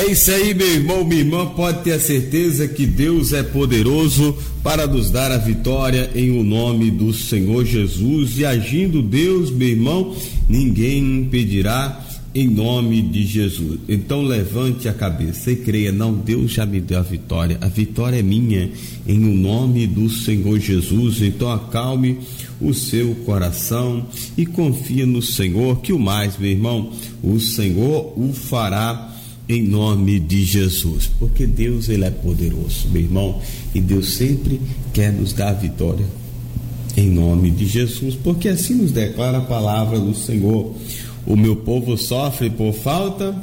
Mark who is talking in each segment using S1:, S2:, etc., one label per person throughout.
S1: É isso aí, meu irmão, minha irmã, pode ter a certeza que Deus é poderoso para nos dar a vitória em o nome do Senhor Jesus, e agindo Deus, meu irmão, ninguém impedirá em nome de Jesus. Então levante a cabeça e creia, não, Deus já me deu a vitória é minha em o nome do Senhor Jesus. Então acalme o seu coração e confia no Senhor, que o mais, meu irmão, o Senhor o fará em nome de Jesus, porque Deus, ele é poderoso, meu irmão, e Deus sempre quer nos dar a vitória em nome de Jesus, porque assim nos declara a palavra do Senhor: o meu povo sofre por falta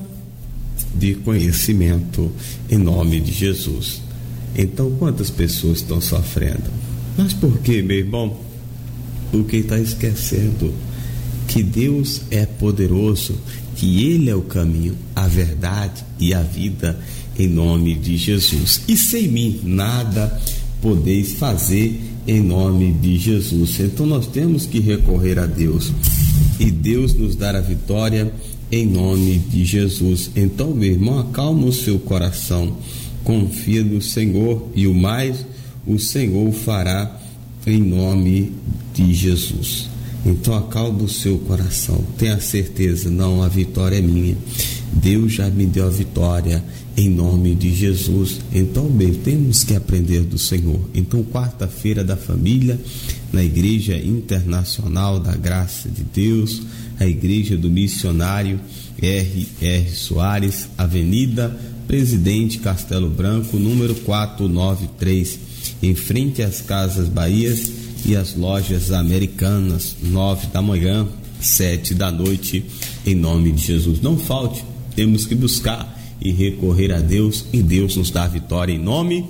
S1: de conhecimento, em nome de Jesus. Então, quantas pessoas estão sofrendo? Mas por quê, meu irmão? Porque está esquecendo que Deus é poderoso, que Ele é o caminho, a verdade e a vida, em nome de Jesus. E sem mim nada podeis fazer, em nome de Jesus. Então nós temos que recorrer a Deus e Deus nos dar a vitória em nome de Jesus. Então, meu irmão, acalma o seu coração, confia no Senhor, e o mais o Senhor fará em nome de Jesus. Então acalma o seu coração, tenha certeza, não, a vitória é minha, Deus já me deu a vitória em nome de Jesus. Então, bem, temos que aprender do Senhor. Então, quarta-feira da família, na Igreja Internacional da Graça de Deus, a Igreja do Missionário R.R. Soares, Avenida Presidente Castelo Branco, número 493, em frente às Casas Bahias e as Lojas Americanas, 9 da manhã, 7 da noite, em nome de Jesus. Não falte, temos que buscar e recorrer a Deus, e Deus nos dá a vitória em nome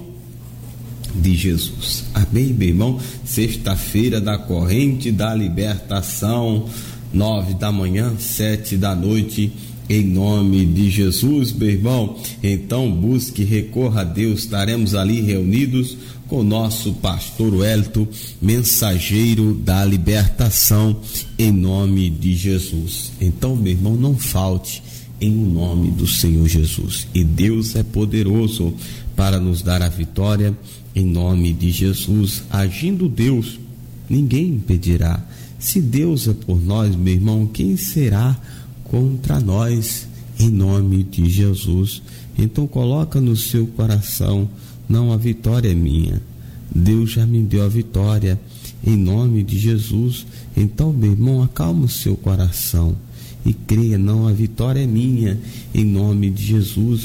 S1: de Jesus. Amém, meu irmão? Sexta-feira da corrente da libertação, 9 da manhã, 7 da noite, em nome de Jesus, meu irmão. Então busque, recorra a Deus, estaremos ali reunidos com o nosso pastor Wellington, mensageiro da libertação, em nome de Jesus. Então, meu irmão, não falte, em nome do Senhor Jesus. E Deus é poderoso para nos dar a vitória em nome de Jesus. Agindo Deus, ninguém impedirá. Se Deus é por nós, meu irmão, quem será contra nós, em nome de Jesus? Então coloca no seu coração, não, a vitória é minha, Deus já me deu a vitória em nome de Jesus. Então, meu irmão, acalma o seu coração e creia, não, a vitória é minha em nome de Jesus.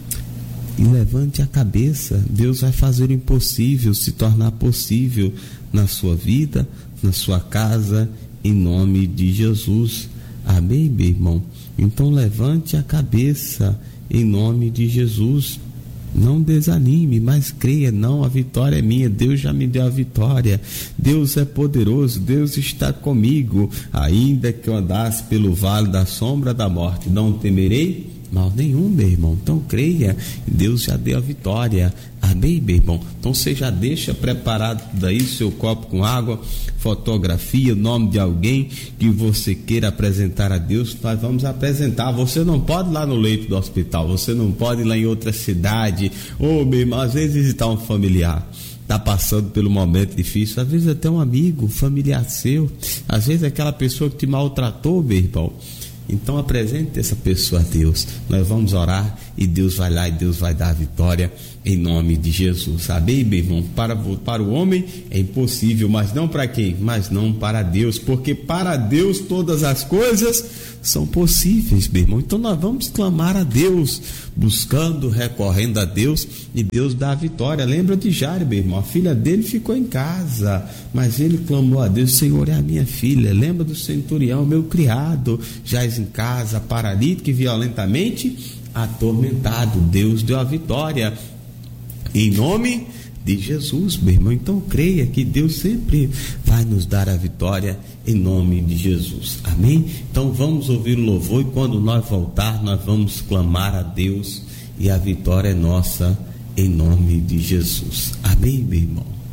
S1: E levante a cabeça, Deus vai fazer o impossível se tornar possível na sua vida, na sua casa, em nome de Jesus. Amém, meu irmão? Então levante a cabeça em nome de Jesus. Não desanime, mas creia, não, a vitória é minha, Deus já me deu a vitória, Deus é poderoso, Deus está comigo. Ainda que eu andasse pelo vale da sombra da morte, não temerei mal nenhum, meu irmão. Então creia, Deus já deu a vitória. Amém, meu irmão? Então você já deixa preparado daí seu copo com água, fotografia, o nome de alguém que você queira apresentar a Deus. Nós vamos apresentar. Você não pode ir lá no leito do hospital, você não pode ir lá em outra cidade, ou meu irmão, às vezes visitar um familiar, está passando pelo momento difícil, às vezes até um amigo, familiar seu, às vezes aquela pessoa que te maltratou, meu irmão. Então apresente essa pessoa a Deus. Nós vamos orar e Deus vai lá e Deus vai dar a vitória em nome de Jesus. Amém, meu irmão? Para o homem é impossível, mas não para quem? Mas não para Deus, porque para Deus todas as coisas são possíveis, meu irmão. Então nós vamos clamar a Deus, buscando, recorrendo a Deus, e Deus dá a vitória. Lembra de Jairo, meu irmão? A filha dele ficou em casa, mas ele clamou a Deus: Senhor, é a minha filha. Lembra do centurião, meu criado, jaz em casa, paralítico e violentamente atormentado. Deus deu a vitória em nome de Jesus, meu irmão. Então creia que Deus sempre vai nos dar a vitória em nome de Jesus. Amém? Então vamos ouvir o louvor, e quando nós voltar, nós vamos clamar a Deus, e a vitória é nossa em nome de Jesus. Amém, meu irmão?